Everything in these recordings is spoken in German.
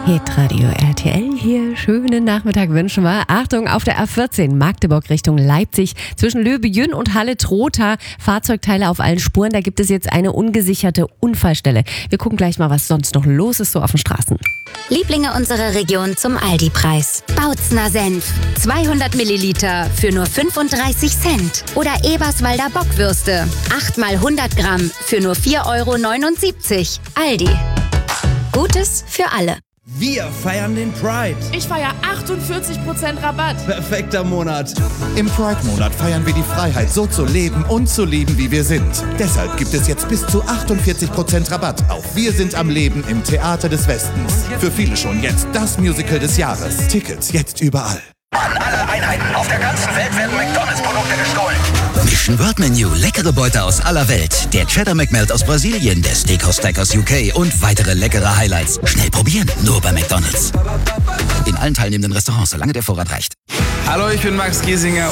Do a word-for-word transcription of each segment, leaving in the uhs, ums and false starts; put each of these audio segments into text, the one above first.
Hitradio R T L hier. Schönen Nachmittag wünschen wir. Achtung, auf der A vierzehn Magdeburg Richtung Leipzig zwischen Löbejün und Halle-Trotha. Fahrzeugteile auf allen Spuren. Da gibt es jetzt eine ungesicherte Unfallstelle. Wir gucken gleich mal, was sonst noch los ist so auf den Straßen. Lieblinge unserer Region zum Aldi-Preis. Bautzner Senf. zweihundert Milliliter für nur fünfunddreißig Cent. Oder Eberswalder Bockwürste. acht mal hundert Gramm für nur vier Euro neunundsiebzig. Aldi. Gutes für alle. Wir feiern den Pride. Ich feiere achtundvierzig Prozent Rabatt. Perfekter Monat. Im Pride-Monat feiern wir die Freiheit, so zu leben und zu lieben, wie wir sind. Deshalb gibt es jetzt bis zu achtundvierzig Prozent Rabatt auf Wir sind am Leben im Theater des Westens. Für viele schon jetzt das Musical des Jahres. Tickets jetzt überall. An alle Einheiten auf der ganzen Welt werden McDonalds-Produkte gestohlen. Mission World Menu, leckere Beute aus aller Welt. Der Cheddar McMelt aus Brasilien, der Steakhouse Stack aus U K und weitere leckere Highlights. Schnell probieren, nur bei McDonalds. In allen teilnehmenden Restaurants, solange der Vorrat reicht. Hallo, ich bin Max Giesinger.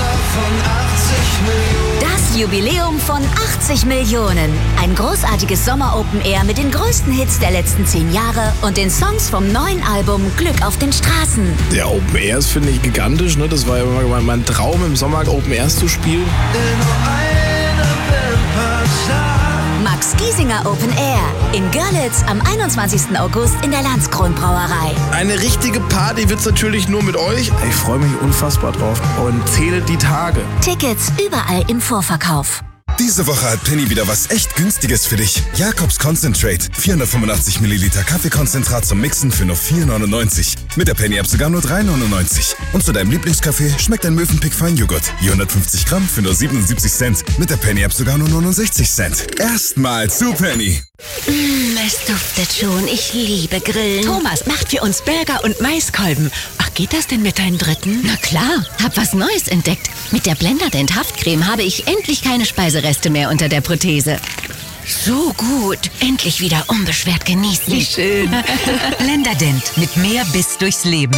Das Jubiläum von achtzig Millionen. Ein großartiges Sommer-Open-Air mit den größten Hits der letzten zehn Jahre und den Songs vom neuen Album Glück auf den Straßen. Der Open Airs finde ich gigantisch. Ne? Das war ja immer mein Traum, im Sommer Open Airs zu spielen. Max Giesinger Open Air in Görlitz am einundzwanzigsten August in der Landskron Brauerei. Eine richtige Party wird's natürlich nur mit euch. Ich freue mich unfassbar drauf und zähle die Tage. Tickets überall im Vorverkauf. Diese Woche hat Penny wieder was echt Günstiges für dich. Jakobs Concentrate. vierhundertfünfundachtzig Milliliter Kaffeekonzentrat zum Mixen für nur vier neunundneunzig. Mit der Penny-App sogar nur drei neunundneunzig. Und zu deinem Lieblingskaffee schmeckt ein Mövenpick Feinjoghurt. vierhundertfünfzig Gramm für nur siebenundsiebzig Cent. Mit der Penny-App sogar nur neunundsechzig Cent. Erstmal zu Penny. Mmh, es duftet schon. Ich liebe Grillen. Thomas macht für uns Burger und Maiskolben. Ach, geht das denn mit deinem dritten? Na klar, hab was Neues entdeckt. Mit der Blenderdent Haftcreme habe ich endlich keine Speisereste mehr unter der Prothese. So gut. Endlich wieder unbeschwert genießen. Wie schön. Blenderdent mit mehr Biss durchs Leben.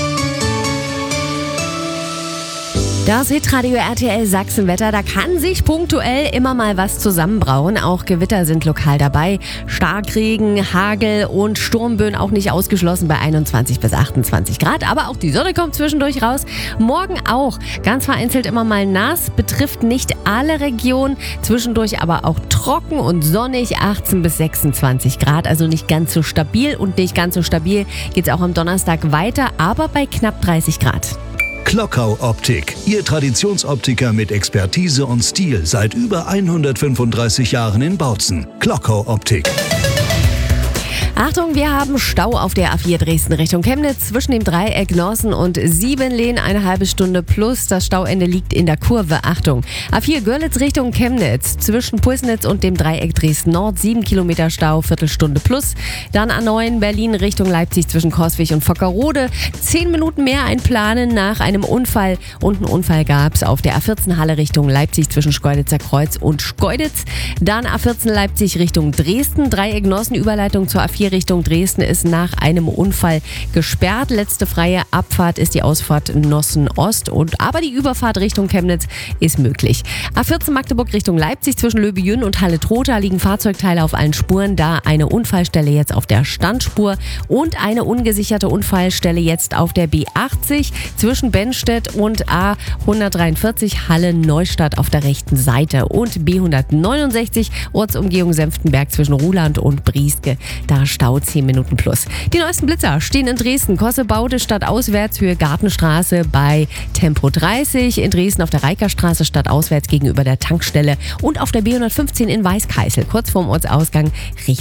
Das Hitradio R T L Sachsenwetter, da kann sich punktuell immer mal was zusammenbrauen. Auch Gewitter sind lokal dabei. Starkregen, Hagel und Sturmböen auch nicht ausgeschlossen bei einundzwanzig bis achtundzwanzig Grad. Aber auch die Sonne kommt zwischendurch raus. Morgen auch. Ganz vereinzelt immer mal nass. Betrifft nicht alle Regionen. Zwischendurch aber auch trocken und sonnig. achtzehn bis sechsundzwanzig Grad. Also nicht ganz so stabil. Und nicht ganz so stabil geht es auch am Donnerstag weiter. Aber bei knapp dreißig Grad. Klockau Optik, Ihr Traditionsoptiker mit Expertise und Stil seit über hundertfünfunddreißig Jahren in Bautzen. Klockau Optik. Achtung, wir haben Stau auf der A vier Dresden Richtung Chemnitz zwischen dem Dreieck Norsen und Siebenlehn. Eine halbe Stunde plus. Das Stauende liegt in der Kurve. Achtung. A vier Görlitz Richtung Chemnitz zwischen Pulsnitz und dem Dreieck Dresden Nord. Sieben Kilometer Stau, Viertelstunde plus. Dann A neun Berlin Richtung Leipzig zwischen Coswig und Fockerode. Zehn Minuten mehr einplanen nach einem Unfall. Und einen Unfall gab es auf der A vierzehn Halle Richtung Leipzig zwischen Schkeuditzer Kreuz und Schkeuditz. Dann A vierzehn Leipzig Richtung Dresden. Dreieck Norsen Überleitung zur A vier Richtung Dresden ist nach einem Unfall gesperrt. Letzte freie Abfahrt ist die Ausfahrt Nossen Ost, und aber die Überfahrt Richtung Chemnitz ist möglich. A vierzehn Magdeburg Richtung Leipzig zwischen Löbejün und Halle-Trotha liegen Fahrzeugteile auf allen Spuren. Da eine Unfallstelle jetzt auf der Standspur und eine ungesicherte Unfallstelle jetzt auf der B achtzig zwischen Bennstedt und A hundertdreiundvierzig Halle-Neustadt auf der rechten Seite und B hundertneunundsechzig Ortsumgehung Senftenberg zwischen Ruhland und Brieske. Da Stau zehn Minuten plus. Die neuesten Blitzer stehen in Dresden. Kosse-Baude stadtauswärts Höhe Gartenstraße bei Tempo dreißig. In Dresden auf der Reikerstraße stadtauswärts gegenüber der Tankstelle. Und auf der B hundertfünfzehn in Weißkeißel kurz vorm Ortsausgang Richtung